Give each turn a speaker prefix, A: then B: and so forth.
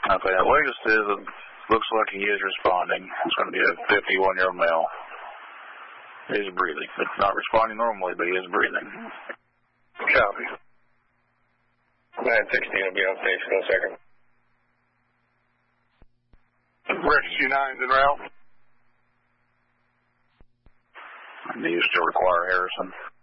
A: Okay, the latest is it looks like he is responding. It's going to be a 51-year-old male. He is breathing. It's not responding normally, but he is breathing.
B: Copy. 916 will be on station in a second.
C: Rescue 9's en route.
A: Do you still require Harrison?